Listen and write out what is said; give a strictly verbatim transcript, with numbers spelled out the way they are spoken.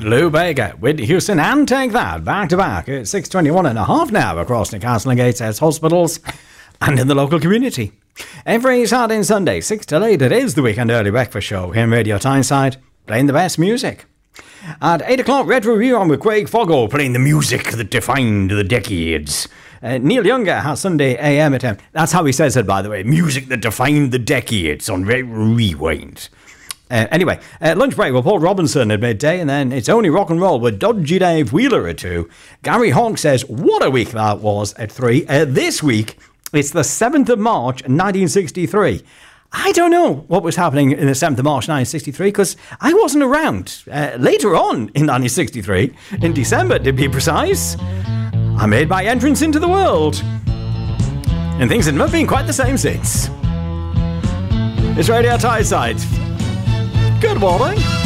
Lou Bega, Whitney Houston, and Take That, back to back at six twenty-one and a half now across Newcastle and Gateshead hospitals and in the local community. Every Saturday and Sunday, six till eight, it is the Weekend Early Breakfast Show here in Radio Tyneside, playing the best music. At eight o'clock, Retro Rerun with Craig Foggo, playing the music that defined the decades. Uh, Neil Younger has Sunday A M at ten. That's how he says it, by the way. Music that defined the decades on Re- Rewind. Uh, anyway, uh, lunch break with Paul Robinson at midday, and then it's only rock and roll with Dodgy Dave Wheeler at two. Gary Hawk says, what a week that was at three. Uh, this week, it's the seventh of March, nineteen sixty-three. I don't know what was happening in the seventh of March, nineteen sixty-three, because I wasn't around. Uh, later on in nineteen sixty-three, in December to be precise, I made my entrance into the world. And things have not been quite the same since. It's Radio Tyneside. Good morning.